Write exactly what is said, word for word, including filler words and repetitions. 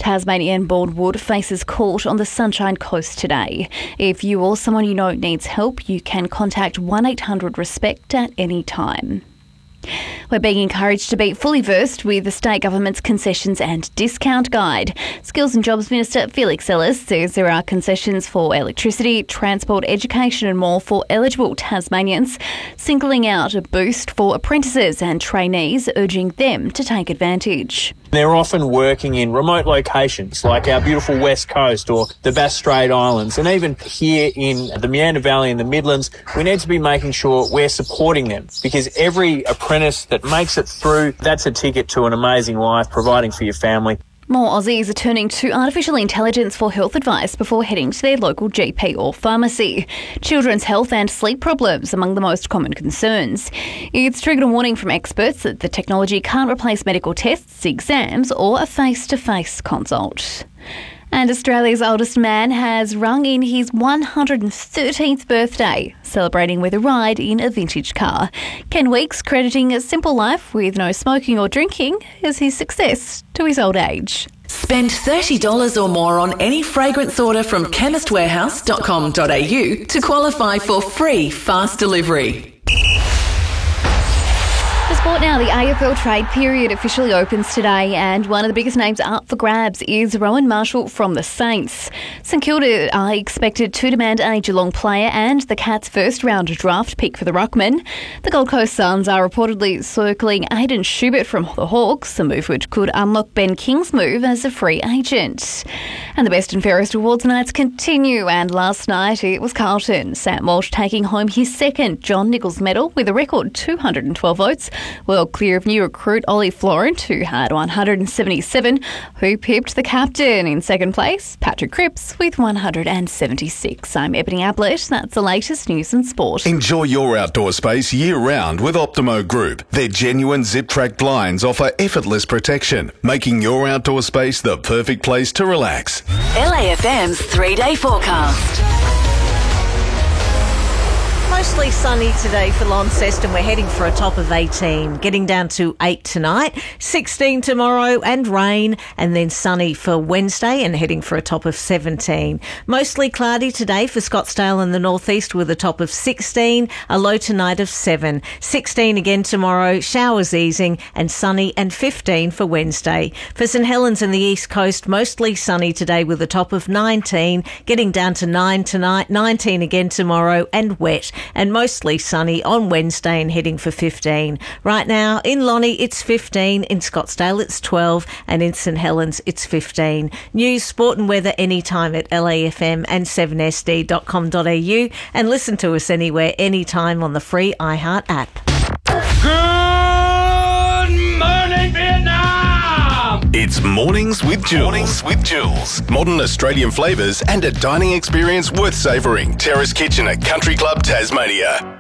Tasmanian-born Wood faces court on the Sunshine Coast today. If you or someone you know needs help, you can contact one eight hundred RESPECT at any time. We're being encouraged to be fully versed with the state government's concessions and discount guide. Skills and Jobs Minister Felix Ellis says there are concessions for electricity, transport, education and more for eligible Tasmanians, singling out a boost for apprentices and trainees, urging them to take advantage. They're often working in remote locations like our beautiful West Coast or the Bass Strait Islands, and even here in the Meander Valley and the Midlands, we need to be making sure we're supporting them, because every apprentice that makes it through, that's a ticket to an amazing life, providing for your family. More Aussies are turning to artificial intelligence for health advice before heading to their local G P or pharmacy. Children's health and sleep problems among the most common concerns. It's triggered a warning from experts that the technology can't replace medical tests, exams or a face-to-face consult. And Australia's oldest man has rung in his one hundred thirteenth birthday, celebrating with a ride in a vintage car. Ken Weeks crediting a simple life with no smoking or drinking as his success to his old age. Spend thirty dollars or more on any fragrance order from chemist warehouse dot com dot a u to qualify for free fast delivery. Sport now, the A F L trade period officially opens today, and one of the biggest names up for grabs is Rowan Marshall from the Saints. St Kilda are expected to demand a Geelong player and the Cats' first round draft pick for the ruckman. The Gold Coast Suns are reportedly circling Aidan Schubert from the Hawks, a move which could unlock Ben King's move as a free agent. And the Best and Fairest Awards nights continue, and last night it was Carlton. Sam Walsh taking home his second John Nichols medal with a record two hundred twelve votes. Well clear of new recruit Ollie Florent, who had one hundred seventy-seven, who pipped the captain in second place, Patrick Cripps, with one hundred seventy-six. I'm Ebony Ablett. That's the latest news and sport. Enjoy your outdoor space year-round with Optimo Group. Their genuine zip-track blinds offer effortless protection, making your outdoor space the perfect place to relax. L A F M's three-day forecast. Mostly sunny today for Launceston. We're heading for a top of eighteen, getting down to eight tonight, sixteen tomorrow and rain, and then sunny for Wednesday and heading for a top of seventeen. Mostly cloudy today for Scottsdale and the northeast with a top of sixteen, a low tonight of seven. sixteen again tomorrow, showers easing and sunny, and fifteen for Wednesday. For St Helens and the east coast, mostly sunny today with a top of nineteen, getting down to nine tonight, nineteen again tomorrow and wet. And mostly sunny on Wednesday and heading for fifteen. Right now, in Lonnie, it's fifteen. In Scottsdale, it's twelve. And in St Helens, it's fifteen. News, sport and weather anytime at L A F M and seven S D dot com dot a u. And listen to us anywhere, anytime on the free iHeart app. Good morning, Vietnam! It's Mornings with Jules. Mornings with Jules. Modern Australian flavours and a dining experience worth savouring. Terrace Kitchen at Country Club Tasmania.